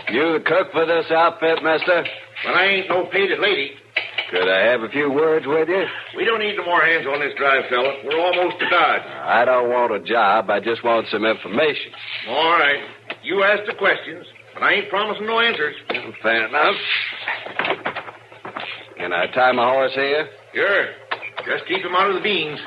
You the cook for this outfit, mister? But I ain't no painted lady. Could I have a few words with you? We don't need no more hands on this drive, fella. We're almost to Dodge. I don't want a job. I just want some information. All right. You ask the questions, but I ain't promising no answers. Fair enough. Can I tie my horse here? Sure. Just keep him out of the beans.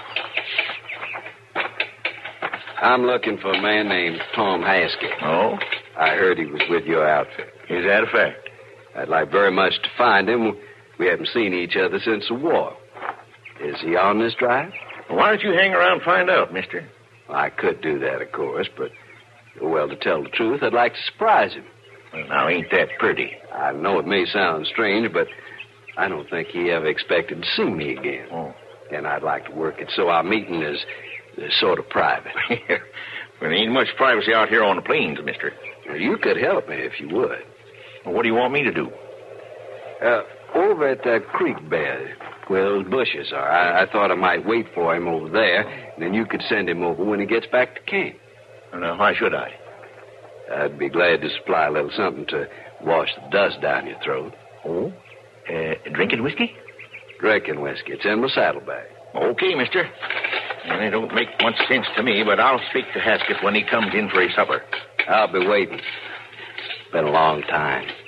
I'm looking for a man named Tom Haskett. Oh? I heard he was with your outfit. Is that a fact? I'd like very much to find him. We haven't seen each other since the war. Is he on this drive? Well, why don't you hang around and find out, mister? Well, I could do that, of course, but, well, to tell the truth, I'd like to surprise him. Well, now, ain't that pretty? I know it may sound strange, but I don't think he ever expected to see me again. Oh. And I'd like to work it so our meeting is sort of private. Well, there ain't much privacy out here on the plains, mister. Well, you could help me if you would. Well, what do you want me to do? Over at that creek bed where those bushes are, I thought I might wait for him over there, and then you could send him over when he gets back to camp. Well, now, why should I? I'd be glad to supply a little something to wash the dust down your throat. Oh? Drinking whiskey? Drinking whiskey. It's in my saddlebag. Okay, mister. And it don't make much sense to me, but I'll speak to Haskett when he comes in for his supper. I'll be waiting. It's been a long time.